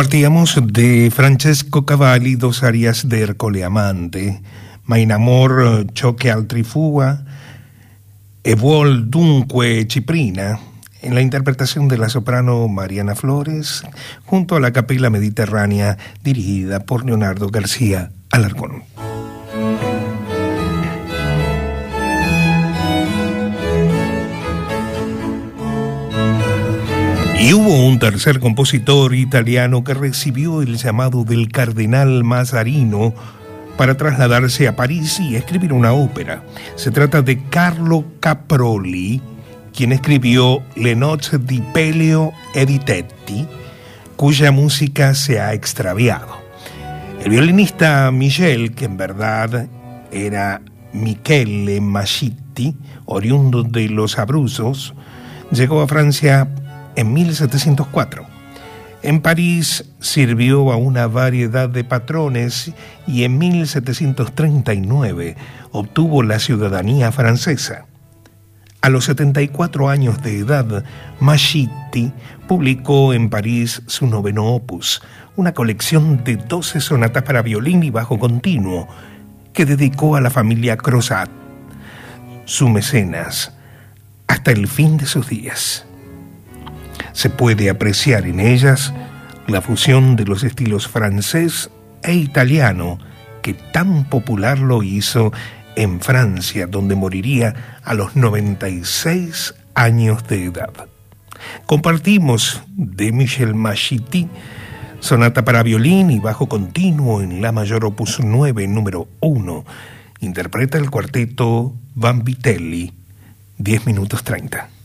Compartíamos de Francesco Cavalli dos arias de Ercole Amante, Ma in amor ciò che altri fua e vuol dunque Ciprina, en la interpretación de la soprano Mariana Flores, junto a la Capella Mediterránea dirigida por Leonardo García Alarcón. Y hubo un tercer compositor italiano que recibió el llamado del cardenal Mazarino para trasladarse a París y escribir una ópera. Se trata de Carlo Caproli, quien escribió Le noci di Peleo e di Tetti, cuya música se ha extraviado. El violinista Michel, que en verdad era Michele Mascitti, oriundo de los Abruzos, llegó a Francia en 1704. En París sirvió a una variedad de patrones y en 1739 obtuvo la ciudadanía francesa. A los 74 años de edad, Mascitti publicó en París su noveno opus, una colección de 12 sonatas para violín y bajo continuo que dedicó a la familia Crozat, su mecenas, hasta el fin de sus días. Se puede apreciar en ellas la fusión de los estilos francés e italiano que tan popular lo hizo en Francia, donde moriría a los 96 años de edad. Compartimos de Michel Mascitti sonata para violín y bajo continuo en la mayor opus 9, número 1. Interpreta el cuarteto Vanvitelli, 10 minutos 30.